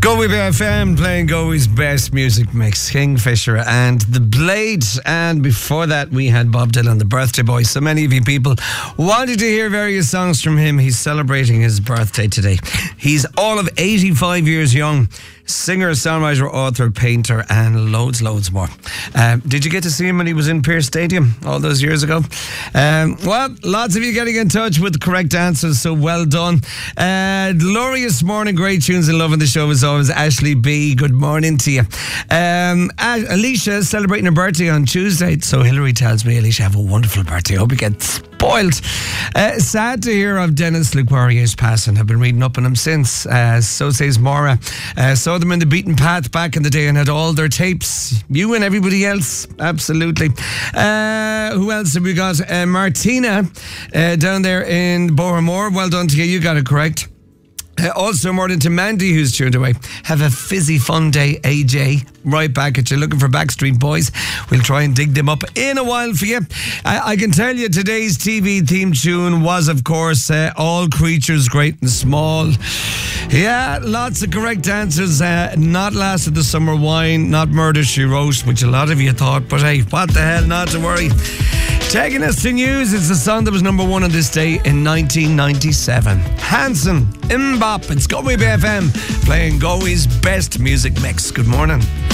Galway FM playing Galway's best music mix, Kingfisher and The Blade. And before that, we had Bob Dylan, the birthday boy. So many of you people wanted to hear various songs from him. He's celebrating his birthday today. He's all of 85 years young. Singer, songwriter, author, painter, and loads more. Did you get to see him when he was in Pearse Stadium all those years ago? Well, lots of you getting in touch with the correct answers, so well done. Glorious morning, great tunes and loving the show as always. Ashley B, good morning to you. Alicia is celebrating her birthday on Tuesday, so Hillary tells me, Alicia, have a wonderful birthday. I hope you get spoiled. Sad to hear of Dennis Lequarrier's passing. I've been reading up on him since. So says Maura. Saw them in the beaten path back in the day and had all their tapes. You and everybody else. Absolutely. Who else have we got? Martina down there in Bohermore. Well done to you. You got it correct. Also, morning to Mandy, who's tuned away. Have a fizzy fun day, AJ. Right back at you, looking for Backstreet Boys. We'll try and dig them up in a while for you. I can tell you today's TV theme tune was, of course, All Creatures Great and Small. Yeah, lots of correct answers. Not Last of the Summer Wine, not Murder, She Wrote, which a lot of you thought, but hey, what the hell, not to worry. Taking us to news, it's the song that was number one on this day in 1997. Hanson, Mbop, it's Galway FM, playing Galway's best music mix. Good morning.